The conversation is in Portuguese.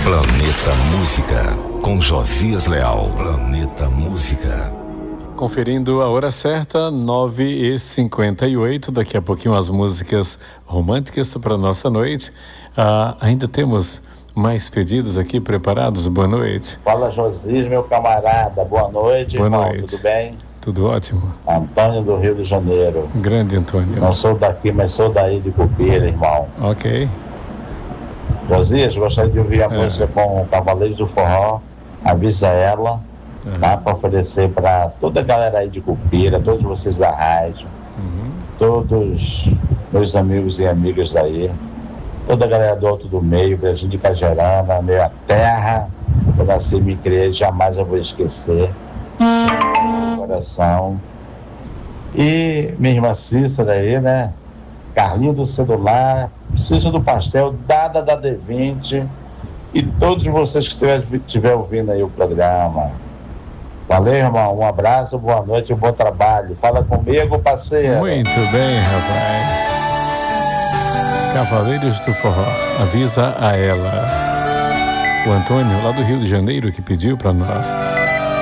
Planeta Música, com Josias Leal. Planeta Música. Conferindo a hora certa, 9h58. Daqui a pouquinho as músicas românticas para nossa noite. Ainda temos mais pedidos aqui preparados. Boa noite. Fala, Josias, meu camarada. Boa noite, Boa irmão. noite. Tudo bem? Tudo ótimo. Antônio do Rio de Janeiro. Grande Antônio. Não sou daqui, mas sou daí de Cupira, irmão. Ok. Josias, gostaria de ouvir a música com Cavaleiros do Forró. Avisa ela, tá? Para oferecer para toda a galera aí de Cupira, todos vocês da rádio, todos meus amigos e amigas daí, toda a galera do Alto do Meio, Brasil de Cajerana, minha terra, eu nasci e me criei, jamais eu vou esquecer. Meu coração. E minha irmã Cícera aí, né? Carlinho do celular, Cícero do Pastel, Dada da D20 e todos vocês que estiver ouvindo aí o programa. Valeu, irmão. Um abraço, boa noite e bom trabalho. Fala comigo, parceiro. Muito bem, rapaz. Cavaleiros do Forró, avisa a ela. O Antônio, lá do Rio de Janeiro, que pediu para nós.